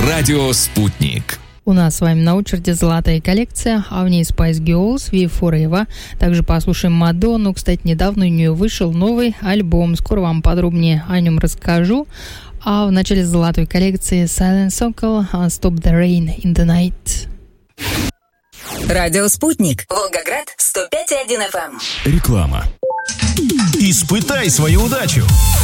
Радио «Спутник». У нас с вами на очереди золотая коллекция, а в ней Spice Girls, We Forever. Также послушаем Мадонну. Кстати, недавно у нее вышел новый альбом. Скоро вам подробнее о нем расскажу. А в начале золотой коллекции Silent Circle, Stop the Rain in the Night. Радио «Спутник». Волгоград, 105,1 FM. Реклама. Испытай свою удачу.